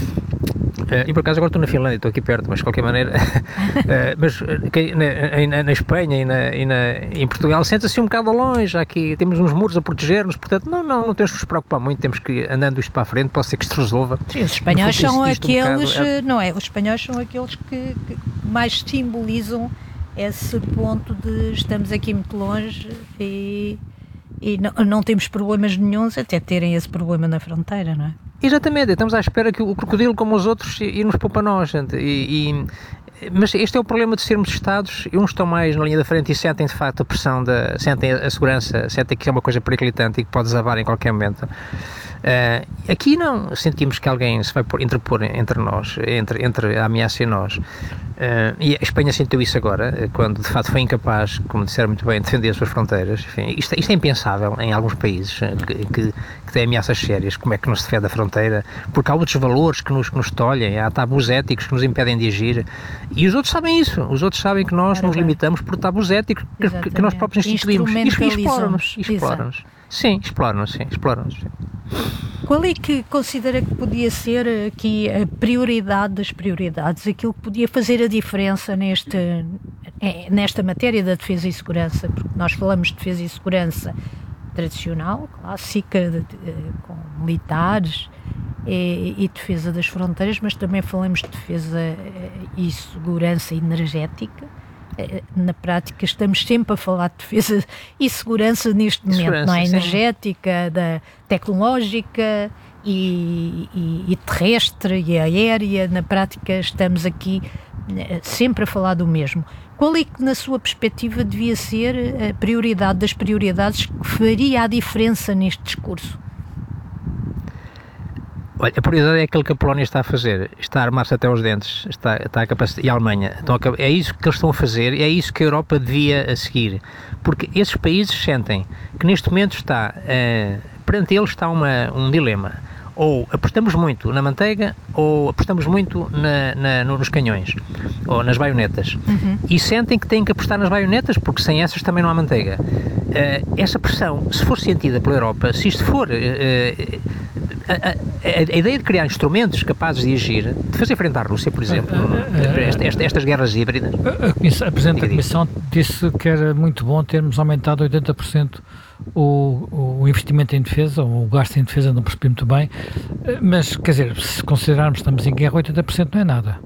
Uh, e por acaso agora estou na Finlândia, estou aqui perto, mas de qualquer maneira, uh, mas uh, na, na, na Espanha e, na, e na, em Portugal sente-se um bocado longe, aqui temos uns muros a proteger-nos, portanto não, não, não temos que nos preocupar muito, temos que ir andando isto para a frente, pode ser que isto resolva. Sim, os espanhóis são aqueles, um bocado, é... não é, os espanhóis são aqueles que, que mais simbolizam esse ponto de estamos aqui muito longe e, e não, não temos problemas nenhuns até terem esse problema na fronteira, não é? Exatamente, estamos à espera que o crocodilo, como os outros, e, e nos poupa nós, gente. E, e, mas este é o problema de sermos Estados, e uns estão mais na linha da frente e sentem de facto a pressão, da, sentem a segurança, sentem que é uma coisa periclitante e que pode desabar em qualquer momento. Uh, aqui não, sentimos que alguém se vai por, interpor entre nós, entre, entre a ameaça e nós. Uh, e a Espanha sentiu isso agora, quando de facto foi incapaz, como disseram muito bem, de defender as suas fronteiras. Enfim, isto, isto é impensável em alguns países que, que, que têm ameaças sérias. Como é que não se defende a fronteira? Porque há outros valores que nos, que nos tolhem, há tabus éticos que nos impedem de agir. E os outros sabem isso. Os outros sabem que nós claro, nos limitamos por tabus éticos que, que nós próprios instituímos. E exploram-nos. Exploram-nos. Sim, exploram-nos, sim, exploram-nos. Sim. Qual é que considera que podia ser aqui a prioridade das prioridades, aquilo que podia fazer a diferença neste, nesta matéria da defesa e segurança? Porque nós falamos de defesa e segurança tradicional, clássica, de, de, com militares e, e defesa das fronteiras, mas também falamos de defesa e segurança energética. Na prática estamos sempre a falar de defesa e segurança neste momento, segurança, não é? Energética, da tecnológica e, e, e terrestre e aérea. Na prática estamos aqui sempre a falar do mesmo. Qual é que, na sua perspectiva, devia ser a prioridade das prioridades que faria a diferença neste discurso? Olha, a prioridade é aquilo que a Polónia está a fazer, está a armar-se até aos dentes, está, está a capacidade, e a Alemanha, então, é isso que eles estão a fazer, é isso que a Europa devia a seguir, porque esses países sentem que neste momento está, uh, perante eles está uma, um dilema, ou apostamos muito na manteiga, ou apostamos muito na, na, nos canhões, ou nas baionetas, uhum. E sentem que têm que apostar nas baionetas, porque sem essas também não há manteiga. Uh, essa pressão, se for sentida pela Europa, se isto for... Uh, A, a, a ideia de criar instrumentos capazes de agir, de fazer frente à Rússia, por exemplo, esta, esta, estas guerras híbridas. A, a, comissão, a Presidente da Comissão disse que era muito bom termos aumentado oitenta por cento o, o investimento em defesa, ou o gasto em defesa, não percebi muito bem, mas, quer dizer, se considerarmos que estamos em guerra, oitenta por cento não é nada.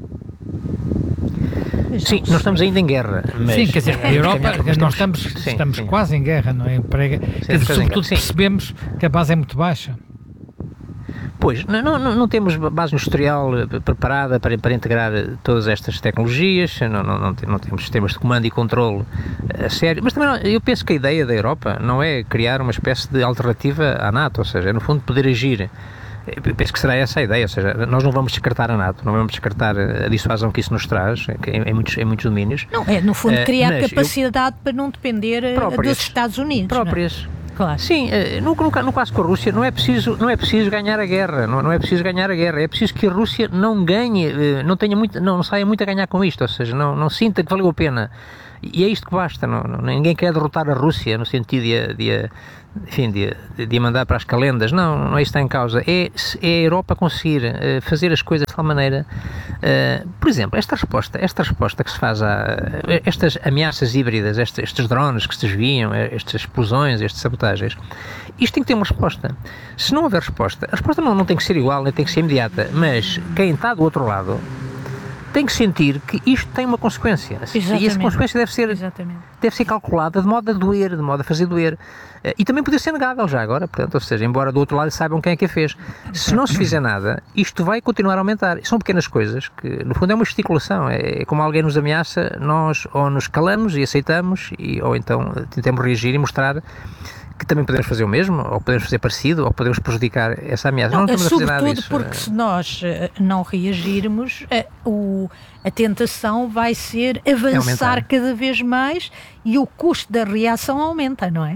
Sim, nós estamos ainda em guerra. Mas sim, quer dizer, a Europa, nós estamos, sim, estamos sim. quase em guerra, não é? Para, sim, quer dizer, sobretudo percebemos que a base é muito baixa. Pois, não, não, não temos base industrial preparada para, para integrar todas estas tecnologias, não, não, não, não temos sistemas de comando e controle a sério, mas também não, eu penso que a ideia da Europa não é criar uma espécie de alternativa à NATO, ou seja, é no fundo poder agir. Eu penso que será essa a ideia, ou seja, nós não vamos descartar a NATO, não vamos descartar a dissuasão que isso nos traz em, em, muitos, em muitos domínios. Não, é no fundo criar uh, capacidade eu, para não depender próprias, dos Estados Unidos. Próprias. Não? Claro. Sim, no, no, no caso com a Rússia não é preciso, não é preciso ganhar a guerra, não, não é preciso ganhar a guerra, é preciso que a Rússia não ganhe, não tenha muito, não saia muito a ganhar com isto, ou seja, não, não sinta que valeu a pena. E é isto que basta, não, não, ninguém quer derrotar a Rússia no sentido de, de, enfim, de, de mandar para as calendas, não, não é isso que está em causa, é, é a Europa conseguir uh, fazer as coisas de tal maneira, uh, por exemplo, esta resposta, esta resposta que se faz a uh, estas ameaças híbridas, estes, estes drones que se desviam, estas explosões, estas sabotagens, isto tem que ter uma resposta. Se não houver resposta, a resposta não, não tem que ser igual, nem tem que ser imediata, mas quem está do outro lado tem que sentir que isto tem uma consequência. Exatamente. E essa consequência deve ser, deve ser calculada de modo a doer, de modo a fazer doer. E também poder ser negável já agora, portanto, ou seja, embora do outro lado saibam quem é que a fez. Se não se fizer nada, isto vai continuar a aumentar. São pequenas coisas que, no fundo, é uma gesticulação. É como alguém nos ameaça, nós ou nos calamos e aceitamos, e, ou então tentamos reagir e mostrar que também podemos fazer o mesmo, ou podemos fazer parecido, ou podemos prejudicar essa ameaça. Não, não estamos a fazer nada disso. Sobretudo porque se nós uh, não reagirmos, uh, o, a tentação vai ser avançar é cada vez mais e o custo da reação aumenta, não é?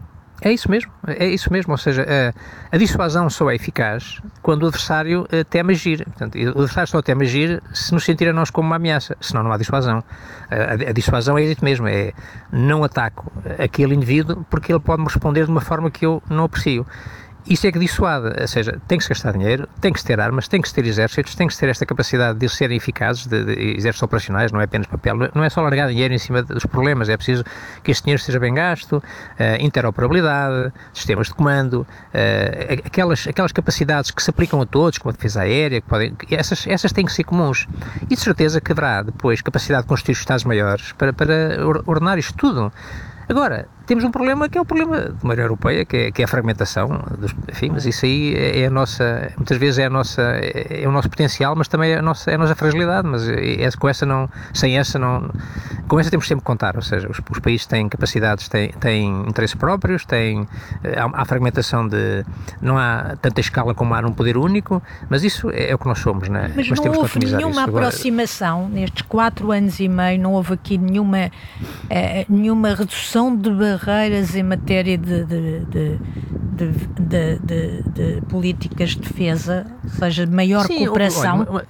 É isso mesmo, é isso mesmo, ou seja, a, a dissuasão só é eficaz quando o adversário uh, teme agir. Portanto, o adversário só teme agir se nos sentir a nós como uma ameaça, senão não há dissuasão. A, a dissuasão é isso mesmo, é não ataco aquele indivíduo porque ele pode me responder de uma forma que eu não aprecio. Isso é que dissuade, ou seja, tem que se gastar dinheiro, tem que se ter armas, tem que se ter exércitos, tem que se ter esta capacidade de serem eficazes, de, de exércitos operacionais, não é apenas papel, não é só largar dinheiro em cima dos problemas, é preciso que este dinheiro seja bem gasto, uh, interoperabilidade, sistemas de comando, uh, aquelas, aquelas capacidades que se aplicam a todos, como a defesa aérea, que podem, essas, essas têm que ser comuns. E de certeza que haverá depois capacidade de construir Estados maiores para, para ordenar isto tudo. Agora, temos um problema que é o problema de uma União Europeia, que é, que é a fragmentação, dos, enfim, mas isso aí é, é a nossa, muitas vezes é, a nossa, é, é o nosso potencial, mas também é a nossa, é a nossa fragilidade, mas é, com essa não, sem essa não, com essa temos sempre que contar, ou seja, os, os países têm capacidades, têm, têm interesses próprios, têm, há, há fragmentação de, não há tanta escala como há num poder único, mas isso é, é o que nós somos, né? Mas, mas não houve nenhuma aproximação, agora, nestes quatro anos e meio, não houve aqui nenhuma, eh, nenhuma redução de barreiras em matéria de, de, de, de, de, de, de políticas de defesa, ou seja, maior Sim, cooperação. Olha,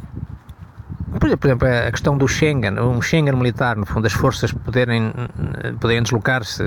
por exemplo, a questão do Schengen, um Schengen militar, no fundo, as forças poderem, poderem deslocar-se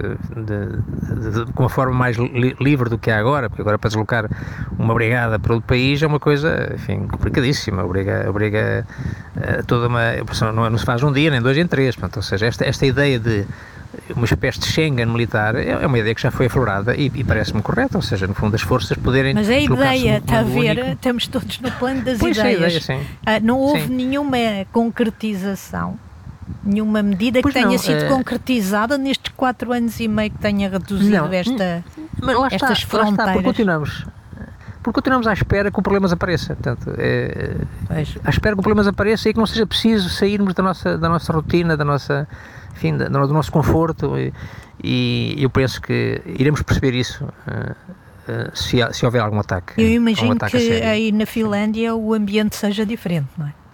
de, de, de, com uma forma mais li, livre do que há agora, porque agora para deslocar uma brigada para outro país é uma coisa, enfim, complicadíssima, obriga, obriga a toda uma, não, não se faz um dia, nem dois, nem três, portanto, ou seja, esta, esta ideia de uma espécie de Schengen militar é uma ideia que já foi aflorada e, e parece-me correta, ou seja, no fundo as forças poderem... Mas a ideia, está a ver, único. Estamos todos no plano das pois ideias. É a ideia, sim. Ah, não houve sim. nenhuma concretização, nenhuma medida pois que tenha não, sido é... concretizada nestes quatro anos e meio que tenha reduzido não, esta, mas lá estas está, fronteiras. Lá está, porque continuamos... Porque continuamos à espera que o problema apareça. Portanto, é, à espera que o problema apareça e que não seja preciso sairmos da nossa, da nossa rotina, da nossa, enfim, da, do nosso conforto. E, e eu penso que iremos perceber isso uh, uh, se, se houver algum ataque. Eu imagino um ataque que aí na Finlândia o ambiente seja diferente, não é?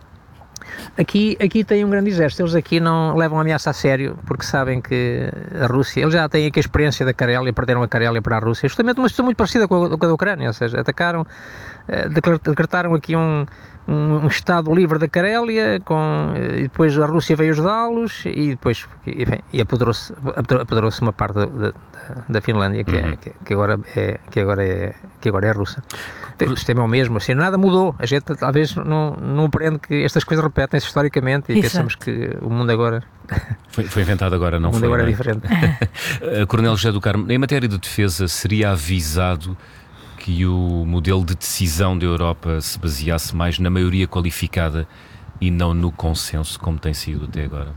Aqui, aqui tem um grande exército, eles aqui não levam a ameaça a sério, porque sabem que a Rússia, eles já têm aqui a experiência da Carélia, perderam a Carélia para a Rússia, justamente uma situação muito parecida com a, com a da Ucrânia, ou seja, atacaram, decretaram aqui um, um, um Estado livre da Carélia, com, e depois a Rússia veio ajudá-los, e depois e, e apoderou-se, apoderou-se uma parte da, da, da Finlândia, que, é, que, que, agora é, que, agora é, que agora é a Rússia. O sistema é o mesmo, assim, nada mudou, a gente talvez não, não aprende que estas coisas repetem-se historicamente e Exato. Pensamos que o mundo agora... Foi, foi inventado agora, não o mundo foi? agora não é? é diferente. Coronel José do Carmo, em matéria de defesa, seria avisado que o modelo de decisão da Europa se baseasse mais na maioria qualificada e não no consenso, como tem sido até agora?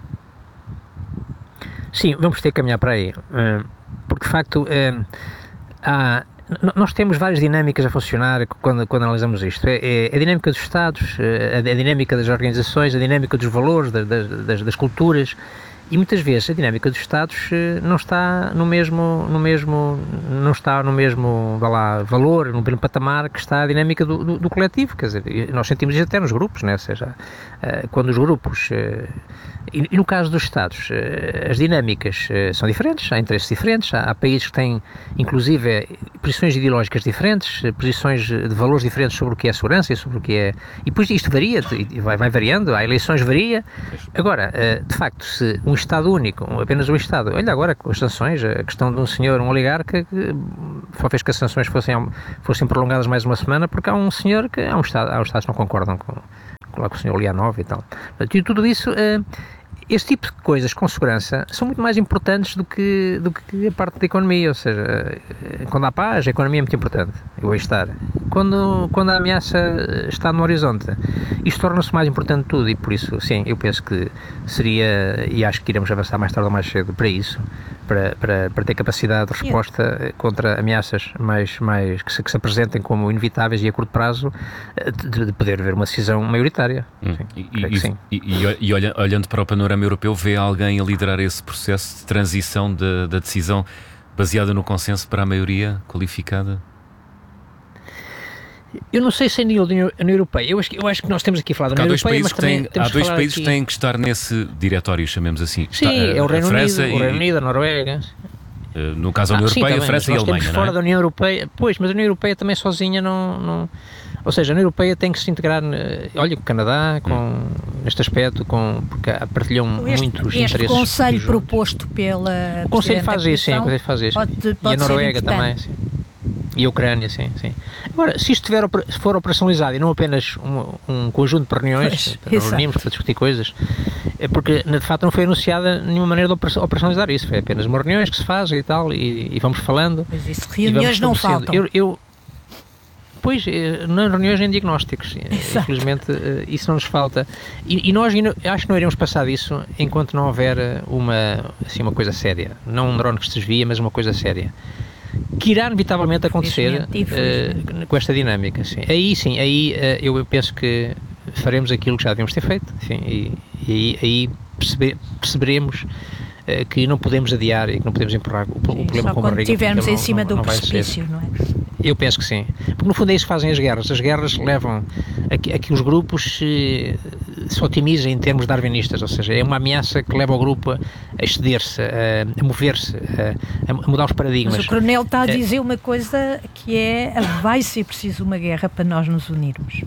Sim, vamos ter que caminhar para aí, porque de facto há... Nós temos várias dinâmicas a funcionar quando, quando analisamos isto. É, é a dinâmica dos Estados, a, a dinâmica das organizações, a dinâmica dos valores, da, das, das culturas, e muitas vezes a dinâmica dos Estados não está no mesmo, no mesmo, não está no mesmo vá lá, valor, no mesmo patamar que está a dinâmica do, do, do coletivo. Quer dizer, nós sentimos isso até nos grupos, né? Ou seja, quando os grupos... E, e no caso dos Estados, as dinâmicas são diferentes, há interesses diferentes, há, há países que têm, inclusive, posições ideológicas diferentes, posições de valores diferentes sobre o que é segurança e sobre o que é... E depois isto varia, vai, vai variando, há eleições varia. Agora, de facto, se um, Estado único, apenas o Estado. Olha agora com as sanções, a questão de um senhor, um oligarca, que só fez que as sanções fossem, fossem prolongadas mais uma semana, porque há um senhor que há um Estado, há um Estados que não concordam com, com, com o senhor Lianov e tal. E tudo isso, uh, esse tipo de coisas com segurança são muito mais importantes do que, do que a parte da economia, ou seja, quando há paz, a economia é muito importante, o bem-estar. Quando, quando a ameaça está no horizonte, isto torna-se mais importante de tudo e por isso, sim, eu penso que seria, e acho que iremos avançar mais tarde ou mais cedo para isso, para, para, para ter capacidade de resposta yeah. contra ameaças mais, mais que, se, que se apresentem como inevitáveis e a curto prazo, de, de poder haver uma decisão maioritária. Hum. Sim, e, e, sim. e, e, e olha, olhando para o panorama europeu, vê alguém a liderar esse processo de transição de, da decisão baseada no consenso para a maioria qualificada? Eu não sei se é nível da União Europeia. Eu acho, eu acho que nós temos aqui a falar da União Europeia, mas também temos Há dois que países aqui... que têm que estar nesse diretório, chamemos assim. Sim, Está, é o Reino França Unido, e, o Reino Unido, a Noruega. No caso, a União ah, Europeia, sim, a França e a Alemanha, temos não é? fora da União Europeia, pois, mas a União Europeia também sozinha não... não... Ou seja, a União Europeia tem que se integrar, olha, com o Canadá, com, hum. neste aspecto, com, porque partilham este, muitos este interesses. Este conselho proposto pela... O Conselho faz isso, sim, o Conselho faz isso. Pode, pode e a Noruega também, sim. E a Ucrânia, sim, sim. Agora, se isto tiver, se for operacionalizado e não apenas um, um conjunto de reuniões, pois, para reunirmos para discutir coisas, é porque, de facto, não foi anunciada nenhuma maneira de operacionalizar isso. Foi apenas uma reuniões que se fazem e tal, e, e vamos falando. Mas isso, reuniões não faltam. Eu, eu, Pois, nas reuniões em diagnósticos, Exato. Infelizmente isso não nos falta. E, e nós acho que não iremos passar disso enquanto não houver uma, assim, uma coisa séria. Não um drone que se desvia, mas uma coisa séria. Que irá inevitavelmente acontecer uh, com esta dinâmica. Sim. Aí sim, aí uh, eu penso que faremos aquilo que já devíamos ter feito. Enfim, e, e aí, aí percebe, perceberemos uh, que não podemos adiar e que não podemos empurrar o, o problema só com a quando barriga. estivermos em não, cima não, do não precipício, não é? Eu penso que sim. Porque no fundo é isso que fazem as guerras. As guerras levam a que, a que os grupos se, se otimizem em termos darwinistas, ou seja, é uma ameaça que leva o grupo a exceder-se, a, a mover-se, a, a mudar os paradigmas. Mas o Coronel está a dizer uma coisa que é: vai ser preciso uma guerra para nós nos unirmos.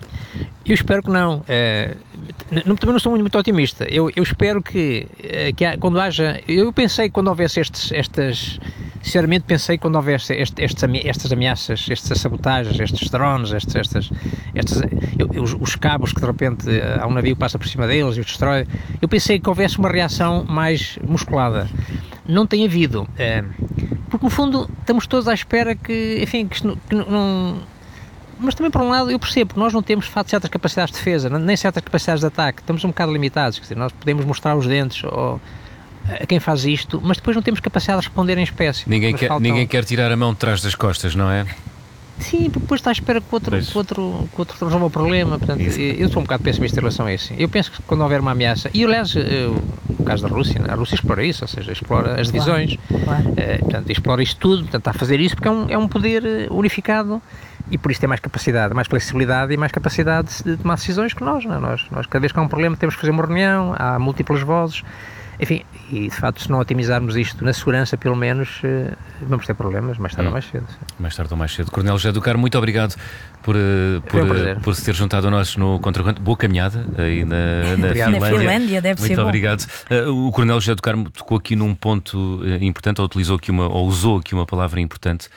Eu espero que não. Uh, não também não sou muito, muito otimista. Eu, eu espero que, uh, que há, quando haja... Eu pensei que quando houvesse estes, estas... Sinceramente pensei que quando houvesse este, estes, estas ameaças, estas sabotagens, estes drones, estes, estas, estes, eu, os, os cabos que de repente há um navio que passa por cima deles e os destrói, eu pensei que houvesse uma reação mais musculada. Não tem havido. Uh, porque no fundo estamos todos à espera que, enfim, que, isto, que não... Mas também, por um lado, eu percebo que nós não temos, de facto, certas capacidades de defesa, nem certas capacidades de ataque. Estamos um bocado limitados. Quer dizer, nós podemos mostrar os dentes ou, a quem faz isto, mas depois não temos capacidade de responder em espécie. Ninguém quer, faltam... ninguém quer tirar a mão de trás das costas, não é? Sim, porque depois está à espera que o outro, que outro, que outro resolva o problema. Portanto, eu sou um bocado pessimista em relação a isso. Eu penso que quando houver uma ameaça, e aliás, eu, no caso da Rússia, a Rússia explora isso, ou seja, explora as divisões, claro, claro. Uh, portanto, explora isto tudo, portanto, está a fazer isso porque é um, é um poder unificado. E por isso tem mais capacidade, mais flexibilidade e mais capacidade de tomar decisões que nós, não é? Nós, nós, cada vez que há um problema, temos que fazer uma reunião, há múltiplas vozes, enfim, e de facto, se não otimizarmos isto na segurança, pelo menos, vamos ter problemas mais tarde hum. ou mais cedo. Sim. Mais tarde ou mais cedo. Coronel José do Carmo, muito obrigado por, por, um por se ter juntado a nós no Contracorrente. Boa caminhada aí na, na Finlândia. Na Finlândia, deve muito ser obrigado. Bom. O Coronel José do Carmo tocou aqui num ponto importante, ou utilizou aqui uma, ou usou aqui uma palavra importante,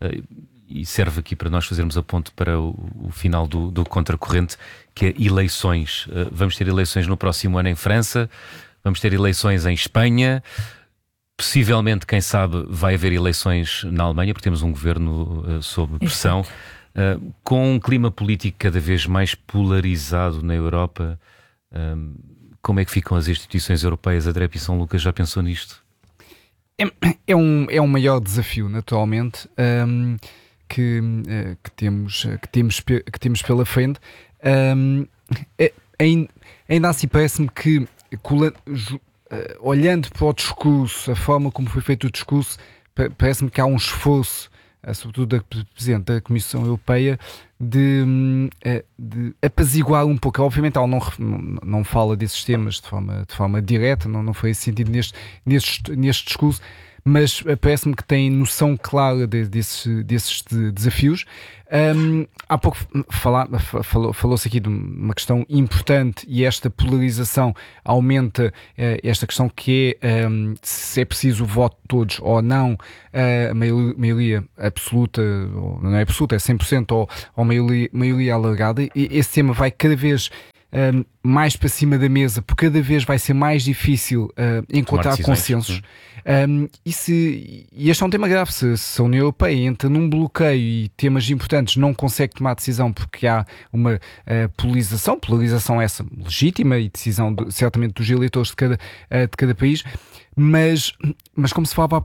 e serve aqui para nós fazermos a ponte para o, o final do, do Contracorrente, que é eleições. Uh, vamos ter eleições no próximo ano em França, vamos ter eleições em Espanha, possivelmente, quem sabe, vai haver eleições na Alemanha, porque temos um governo uh, sob pressão, uh, com um clima político cada vez mais polarizado na Europa. Uh, como é que ficam as instituições europeias? André Pissão Lucas já pensou nisto? É, é, um, é um maior desafio, naturalmente, um, que, uh, que, temos, que, temos, que temos pela frente. Um, é, ainda, ainda assim parece-me que, uh, olhando para o discurso, a forma como foi feito o discurso, parece-me que há um esforço, uh, sobretudo da Presidente da Comissão Europeia, de, uh, de apaziguar um pouco. Obviamente ela não, não, não fala desses temas de forma, de forma direta, não, não foi esse sentido neste, neste, neste discurso, mas parece-me que tem noção clara de, desses, desses de, desafios. Um, há pouco fala, falou, falou-se aqui de uma questão importante, e esta polarização aumenta uh, esta questão que é um, se é preciso o voto de todos ou não, uh, a maioria, maioria absoluta, ou não é absoluta, é cem por cento, ou, ou maioria, maioria alargada. E esse tema vai cada vez um, mais para cima da mesa, porque cada vez vai ser mais difícil uh, encontrar consensos. Um, e, se, e este é um tema grave. Se, se a União Europeia entra num bloqueio e temas importantes não consegue tomar decisão porque há uma uh, polarização, polarização essa legítima e decisão de, certamente dos eleitores de cada, uh, de cada país, mas, mas como se falava